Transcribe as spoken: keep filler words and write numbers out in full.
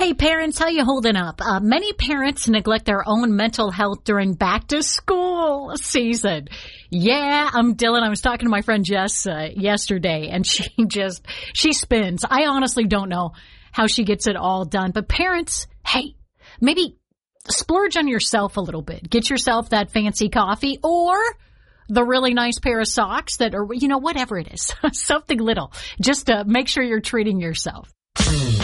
Hey parents, how you holding up? Uh, many parents neglect their own mental health during back to school season. Yeah, I'm Dylan. I was talking to my friend Jess uh, yesterday, and she just, she spins. I honestly don't know how she gets it all done. But parents, hey, maybe splurge on yourself a little bit. Get yourself that fancy coffee or the really nice pair of socks that are, you know, whatever it is, something little. Just to make sure you're treating yourself.